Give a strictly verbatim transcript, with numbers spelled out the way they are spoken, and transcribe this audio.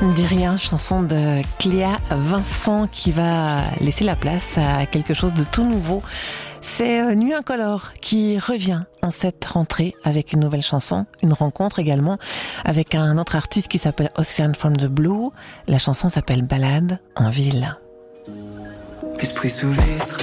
Dis rien, chanson de Cléa Vincent qui va laisser la place à quelque chose de tout nouveau. C'est Nuit Incolore qui revient en cette rentrée avec une nouvelle chanson, une rencontre également avec un autre artiste qui s'appelle Ocean from the Blue. La chanson s'appelle Balade en ville. Esprit sous vitre,